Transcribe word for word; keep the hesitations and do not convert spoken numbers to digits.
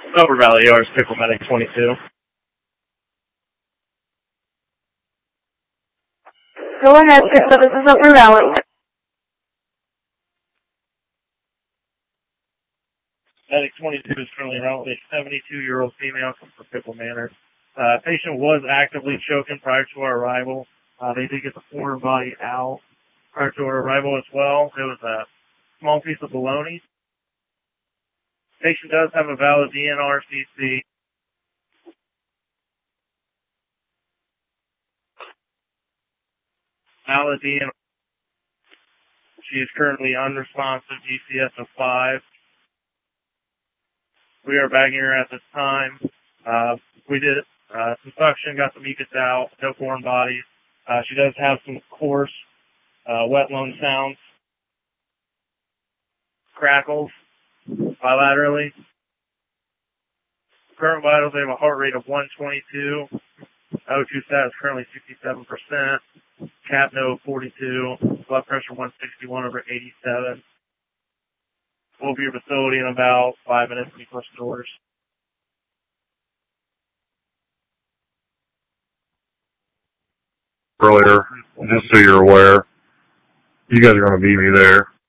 Upper Valley Yards, Pickle Medic twenty-two. Go ahead, Pickle. This is Upper Valley. Medic twenty-two is currently around with a seventy-two-year-old female from Pickle Manor. Uh, patient was actively choking prior to our arrival. Uh, they did get the foreign body out prior to our arrival as well. It was a small piece of bologna. Patient does have a valid D N R C C. Valid D N R. She is currently unresponsive, G C S of five. We are bagging her at this time. Uh, we did uh, some suction, got some mucus out, no foreign bodies. Uh, she does have some coarse uh, wet lung sounds, crackles bilaterally. Current vitals, they have a heart rate of one twenty-two. O two stat is currently sixty-seven percent. Capno forty-two. Blood pressure one sixty-one over eighty-seven. We'll be at your facility in about five minutes when you close the doors. Earlier, just so you're aware, you guys are going to meet me there.